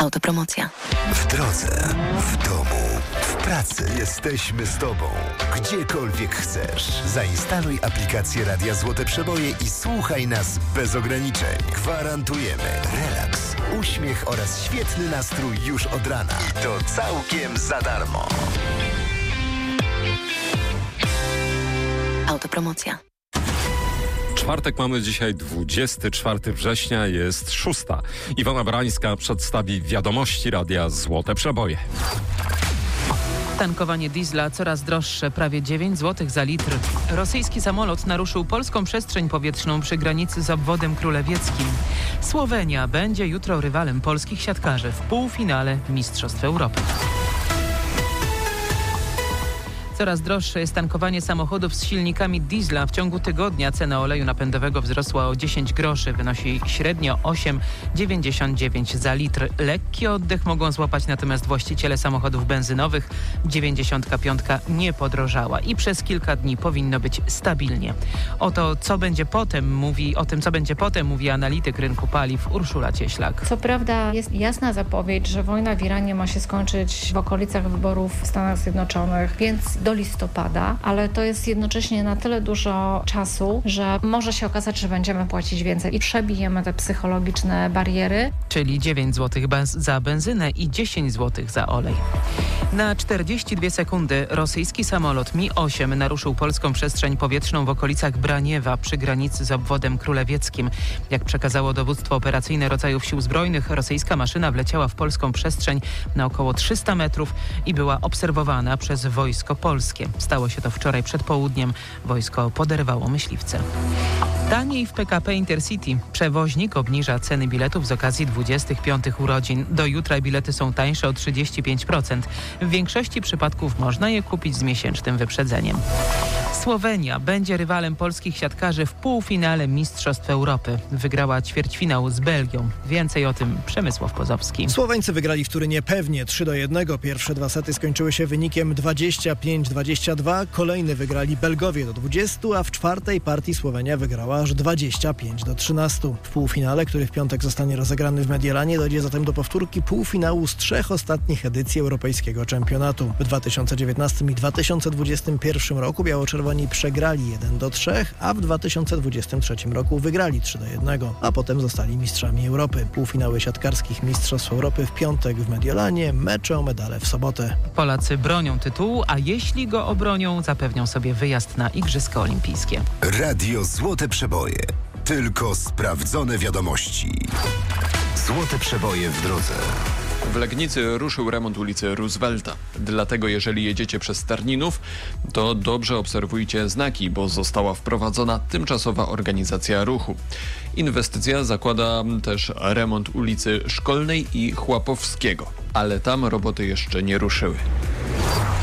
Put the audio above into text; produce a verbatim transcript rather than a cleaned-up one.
Autopromocja. W drodze, w domu, w pracy. Jesteśmy z Tobą. Gdziekolwiek chcesz. Zainstaluj aplikację Radia Złote Przeboje i słuchaj nas bez ograniczeń. Gwarantujemy relaks, uśmiech oraz świetny nastrój już od rana. I to całkiem za darmo. Autopromocja. Czwartek mamy dzisiaj dwudziestego czwartego września, jest szósta. Iwona Barańska przedstawi wiadomości Radia Złote Przeboje. Tankowanie diesla coraz droższe, prawie dziewięć złotych za litr. Rosyjski samolot naruszył polską przestrzeń powietrzną przy granicy z obwodem królewieckim. Słowenia będzie jutro rywalem polskich siatkarzy w półfinale Mistrzostw Europy. Coraz droższe jest tankowanie samochodów z silnikami diesla. W ciągu tygodnia cena oleju napędowego wzrosła o dziesięć groszy. Wynosi średnio osiem dziewięćdziesiąt dziewięć za litr. Lekki oddech mogą złapać natomiast właściciele samochodów benzynowych. dziewięćdziesiątka piątka nie podrożała i przez kilka dni powinno być stabilnie. O to, co będzie potem, mówi, o tym, co będzie potem, mówi analityk rynku paliw Urszula Cieślak. Co prawda jest jasna zapowiedź, że wojna w Iranie ma się skończyć w okolicach wyborów w Stanach Zjednoczonych, więc do listopada, ale to jest jednocześnie na tyle dużo czasu, że może się okazać, że będziemy płacić więcej i przebijemy te psychologiczne bariery. Czyli dziewięć złotych za benzynę i dziesięć złotych za olej. Na czterdzieści dwie sekundy rosyjski samolot Mi osiem naruszył polską przestrzeń powietrzną w okolicach Braniewa przy granicy z obwodem królewieckim. Jak przekazało dowództwo operacyjne rodzajów sił zbrojnych, rosyjska maszyna wleciała w polską przestrzeń na około trzysta metrów i była obserwowana przez wojsko polskie. Stało się to wczoraj przed południem. Wojsko poderwało myśliwce. Taniej w P K P Intercity. Przewoźnik obniża ceny biletów z okazji dwudziestych piątych urodzin. Do jutra bilety są tańsze o trzydzieści pięć procent. W większości przypadków można je kupić z miesięcznym wyprzedzeniem. Słowenia będzie rywalem polskich siatkarzy w półfinale Mistrzostw Europy. Wygrała ćwierćfinał z Belgią. Więcej o tym Przemysław Pozowski. Słoweńcy wygrali w Turynie pewnie trzy do jednego. Pierwsze dwa sety skończyły się wynikiem dwadzieścia pięć dwadzieścia dwa. Kolejny wygrali Belgowie do dwudziestu, a w czwartej partii Słowenia wygrała aż dwadzieścia pięć do trzynastu. W półfinale, który w piątek zostanie rozegrany w Mediolanie, dojdzie zatem do powtórki półfinału z trzech ostatnich edycji Europejskiego Czempionatu. W dwa tysiące dziewiętnastym i dwa tysiące dwudziestym pierwszym roku biało-czerwoni przegrali jeden do trzech, a w dwa tysiące dwudziestym trzecim roku wygrali trzy do jednego, a potem zostali mistrzami Europy. Półfinały siatkarskich Mistrzostw Europy w piątek w Mediolanie, mecze o medale w sobotę. Polacy bronią tytułu, a jeśli go obronią, zapewnią sobie wyjazd na Igrzyska Olimpijskie. Radio Złote Przeboje. Tylko sprawdzone wiadomości. Złote Przeboje w drodze. W Legnicy ruszył remont ulicy Roosevelta. Dlatego jeżeli jedziecie przez Tarninów, to dobrze obserwujcie znaki, bo została wprowadzona tymczasowa organizacja ruchu. Inwestycja zakłada też remont ulicy Szkolnej i Chłapowskiego, ale tam roboty jeszcze nie ruszyły.